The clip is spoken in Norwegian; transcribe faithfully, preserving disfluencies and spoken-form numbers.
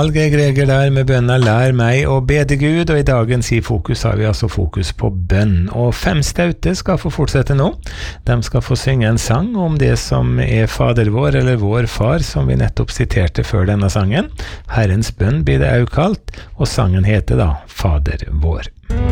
Alge Greger der med bønna Lær meg å be til Gud, og i dagens i fokus har vi altså fokus på bønn. Og fem staute skal få fortsette nå. De skal få synge en sang om det som er Fader vår, eller vår far, som vi nettopp siterte før denne sangen. Herrens bønn blir det også kalt, og sangen heter da Fader vår.